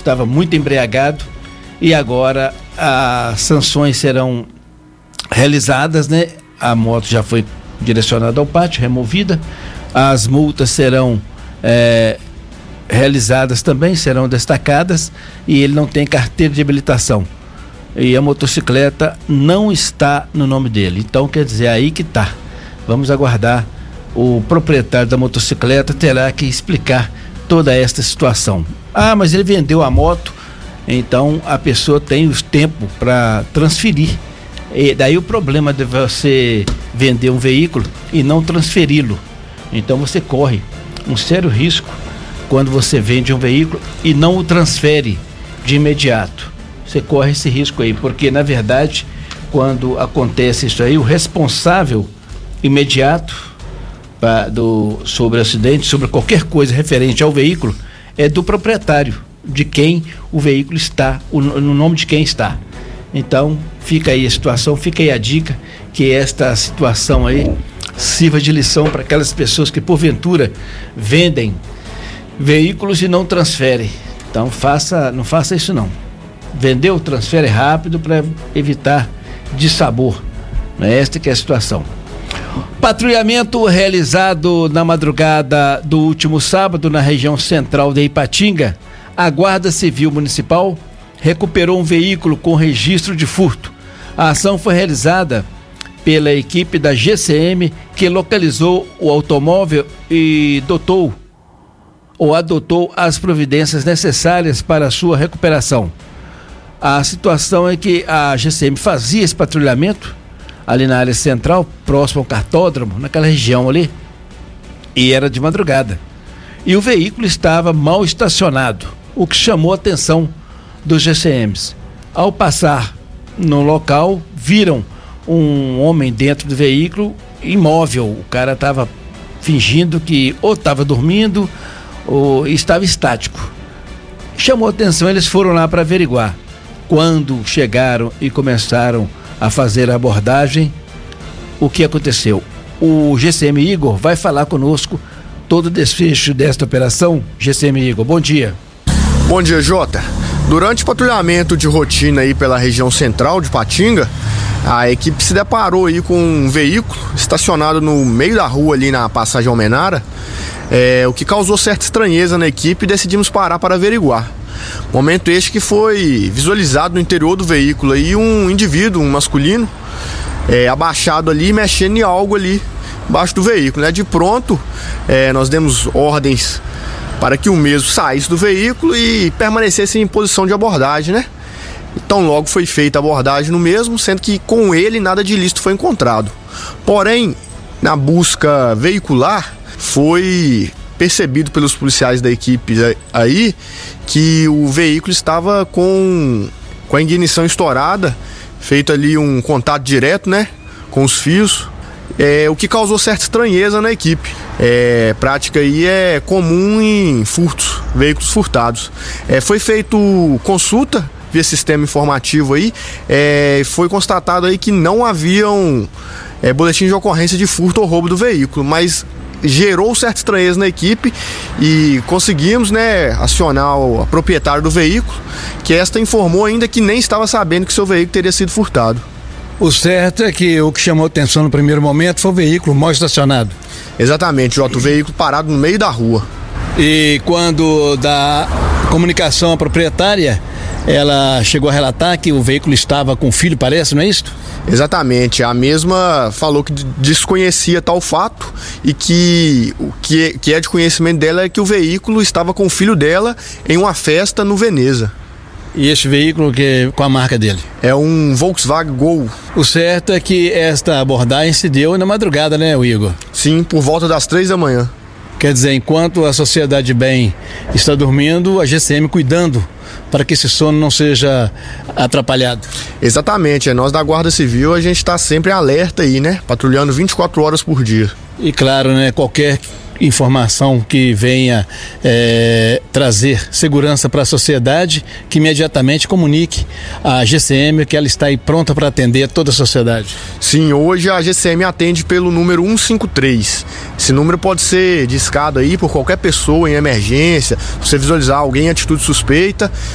estava muito embriagado e agora as sanções serão realizadas, né? A moto já foi direcionada ao pátio, removida, as multas serão realizadas também, serão destacadas, e ele não tem carteira de habilitação e a motocicleta não está no nome dele, então quer dizer, aí que tá, vamos aguardar. O proprietário da motocicleta terá que explicar toda esta situação. Mas ele vendeu a moto, então a pessoa tem o tempo para transferir. E daí o problema de você vender um veículo e não transferi-lo. Então você corre um sério risco quando você vende um veículo e não o transfere de imediato. Você corre esse risco aí, porque na verdade, quando acontece isso aí, o responsável imediato sobre o acidente, sobre qualquer coisa referente ao veículo, é do proprietário, de quem o veículo está, no nome de quem está. Então, fica aí a situação, fica aí a dica, que esta situação aí sirva de lição para aquelas pessoas que porventura vendem veículos e não transferem. Então, não faça isso não. Vendeu, transfere rápido para evitar dissabor. Esta que é a situação. Patrulhamento realizado na madrugada do último sábado na região central de Ipatinga. A Guarda Civil Municipal recuperou um veículo com registro de furto. A ação foi realizada pela equipe da GCM, que localizou o automóvel e adotou as providências necessárias para a sua recuperação. A situação é que a GCM fazia esse patrulhamento ali na área central, próximo ao cartódromo, naquela região ali, e era de madrugada. E o veículo estava mal estacionado, o que chamou a atenção dos GCMs. Ao passar no local, viram um homem dentro do veículo, imóvel. O cara estava fingindo que ou estava dormindo ou estava estático. Chamou a atenção, eles foram lá para averiguar. Quando chegaram e começaram a fazer a abordagem, o que aconteceu? O GCM Igor vai falar conosco todo o desfecho desta operação. GCM Igor, bom dia. Bom dia, Jota. Durante o patrulhamento de rotina aí pela região central de Ipatinga, a equipe se deparou aí com um veículo estacionado no meio da rua ali na passagem Almenara, o que causou certa estranheza na equipe, e decidimos parar para averiguar. Momento este que foi visualizado no interior do veículo aí um indivíduo, um masculino, abaixado ali, mexendo em algo ali embaixo do veículo, né? De pronto, nós demos ordens para que o mesmo saísse do veículo e permanecesse em posição de abordagem, né? Então logo foi feita a abordagem no mesmo, sendo que com ele nada de ilícito foi encontrado. Porém, na busca veicular, foi percebido pelos policiais da equipe aí que o veículo estava com a ignição estourada, feito ali um contato direto, né, com os fios, o que causou certa estranheza na equipe. Prática aí é comum em furtos, veículos furtados. Foi feito consulta via sistema informativo aí, foi constatado aí que não haviam boletim de ocorrência de furto ou roubo do veículo, mas gerou certa estranheza na equipe e conseguimos, né, acionar o proprietário do veículo, que esta informou ainda que nem estava sabendo que seu veículo teria sido furtado. O certo é que o que chamou atenção no primeiro momento foi o veículo mal estacionado. Exatamente, Jota, o veículo parado no meio da rua. E quando da comunicação à proprietária, ela chegou a relatar que o veículo estava com filho, parece, não é isso? Exatamente, a mesma falou que desconhecia tal fato e que o que é de conhecimento dela é que o veículo estava com o filho dela em uma festa no Veneza. E esse veículo com a marca dele? É um Volkswagen Gol. O certo é que esta abordagem se deu na madrugada, né, Igor? Sim, por volta das 3 da manhã. Quer dizer, enquanto a sociedade de bem está dormindo, a GCM cuidando para que esse sono não seja atrapalhado. Exatamente, nós da Guarda Civil, a gente está sempre alerta aí, né? Patrulhando 24 horas por dia. E claro, né, qualquer informação que venha trazer segurança para a sociedade, que imediatamente comunique à GCM que ela está aí pronta para atender toda a sociedade. Sim, hoje a GCM atende pelo número 153. Esse número pode ser discado aí por qualquer pessoa em emergência, se você visualizar alguém em atitude suspeita,